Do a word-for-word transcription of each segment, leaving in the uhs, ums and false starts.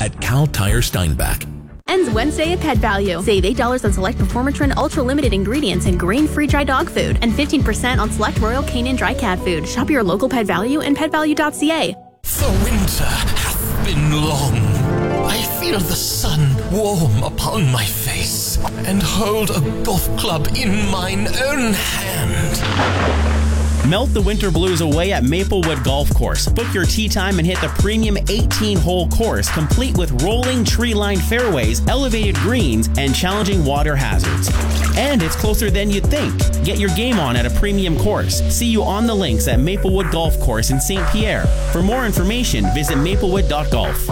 at Cal Tire Steinbach. Ends Wednesday at Pet Value. Save eight dollars on select Performatrin Ultra Limited ingredients and grain-free dry dog food, and fifteen percent on select Royal Canin dry cat food. Shop your local Pet Value and pet value dot c a. The winter hath been long. I feel the sun warm upon my face, and hold a golf club in mine own hand. Melt the winter blues away at Maplewood Golf Course. Book your tee time and hit the premium eighteen-hole course, complete with rolling tree-lined fairways, elevated greens, and challenging water hazards. And it's closer than you'd think. Get your game on at a premium course. See you on the links at Maplewood Golf Course in Saint Pierre. For more information, visit maplewood dot golf.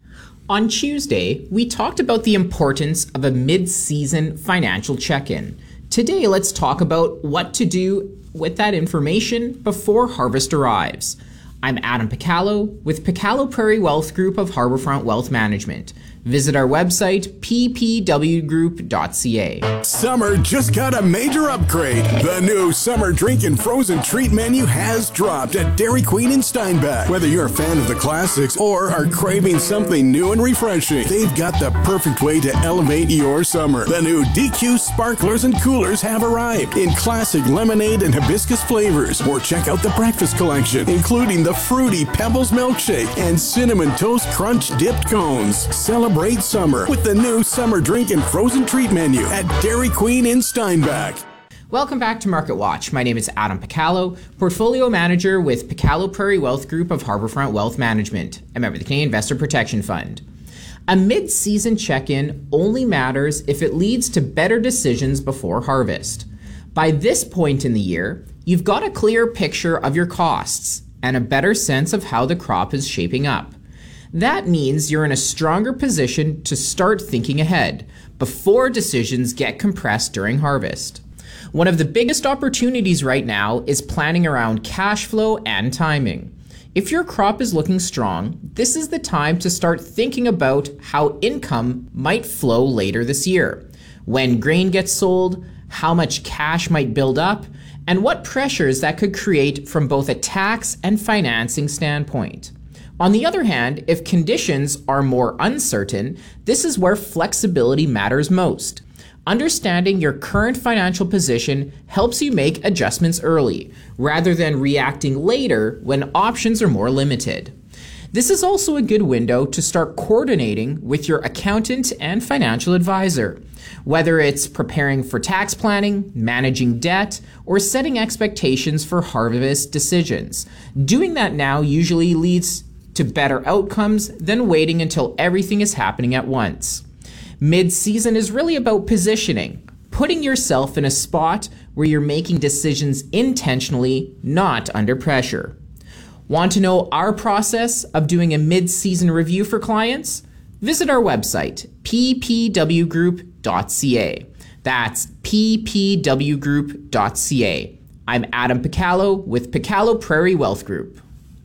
On Tuesday, we talked about the importance of a mid-season financial check-in. Today, let's talk about what to do with that information before harvest arrives. I'm Adam Picallo with Picallo Prairie Wealth Group of Harbourfront Wealth Management. Visit our website, p p w group dot c a. Summer just got a major upgrade. The new summer drink and frozen treat menu has dropped at Dairy Queen in Steinbach. Whether you're a fan of the classics or are craving something new and refreshing, they've got the perfect way to elevate your summer. The new D Q sparklers and coolers have arrived in classic lemonade and hibiscus flavors. Or check out the breakfast collection, including the fruity Pebbles milkshake and cinnamon toast crunch dipped cones. Celebrate Celebrate summer with the new summer drink and frozen treat menu at Dairy Queen in Steinbach. Welcome back to Market Watch. My name is Adam Picallo, Portfolio Manager with Picallo Prairie Wealth Group of Harbourfront Wealth Management, a member of the Canadian Investor Protection Fund. A mid-season check-in only matters if it leads to better decisions before harvest. By this point in the year, you've got a clear picture of your costs and a better sense of how the crop is shaping up. That means you're in a stronger position to start thinking ahead before decisions get compressed during harvest. One of the biggest opportunities right now is planning around cash flow and timing. If your crop is looking strong, this is the time to start thinking about how income might flow later this year, when grain gets sold, how much cash might build up, and what pressures that could create from both a tax and financing standpoint. On the other hand, if conditions are more uncertain, this is where flexibility matters most. Understanding your current financial position helps you make adjustments early, rather than reacting later when options are more limited. This is also a good window to start coordinating with your accountant and financial advisor, whether it's preparing for tax planning, managing debt, or setting expectations for harvest decisions. Doing that now usually leads to better outcomes than waiting until everything is happening at once. Mid-season is really about positioning, putting yourself in a spot where you're making decisions intentionally, not under pressure. Want to know our process of doing a mid-season review for clients? Visit our website, p p w group dot c a. That's p p w group dot c a. I'm Adam Picallo with Picallo Prairie Wealth Group.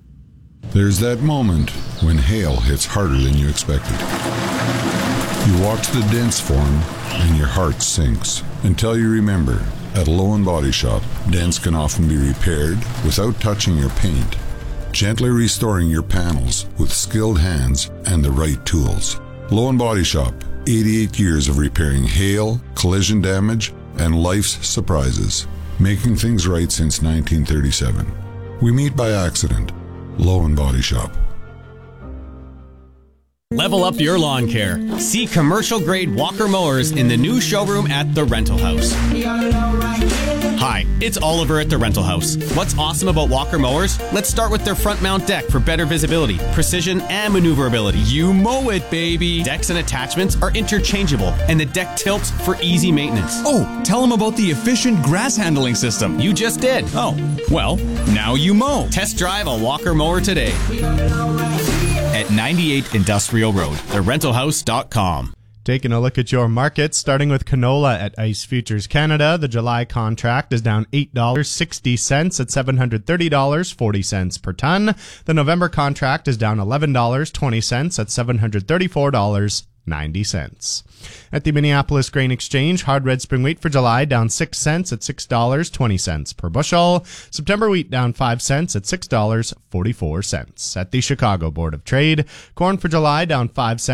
There's that moment when hail hits harder than you expected. You watch the dents form and your heart sinks until you remember, at Low and Body Shop, dents can often be repaired without touching your paint, gently restoring your panels with skilled hands and the right tools. Low and Body Shop, eighty-eight years of repairing hail, collision damage, and life's surprises, making things right since nineteen thirty-seven. We meet by accident. Low and Body Shop. Level up your lawn care. See commercial-grade Walker mowers in the new showroom at The Rental House. Hi, it's Oliver at The Rental House. What's awesome about Walker mowers? Let's start with their front mount deck for better visibility, precision, and maneuverability. You mow it, baby! Decks and attachments are interchangeable, and the deck tilts for easy maintenance. Oh, tell them about the efficient grass handling system. You just did. Oh, well, now you mow. Test drive a Walker mower today at ninety-eight Industrial Road, the rental house dot com. Taking a look at your markets, starting with canola at ICE Futures Canada. The July contract is down eight dollars and sixty cents at seven hundred thirty dollars and forty cents per ton. The November contract is down eleven dollars and twenty cents at seven hundred thirty-four dollars and ninety cents. At the Minneapolis Grain Exchange, hard red spring wheat for July down six cents at six dollars and twenty cents per bushel. September wheat down five cents at six dollars and forty-four cents. At the Chicago Board of Trade, corn for July down five cents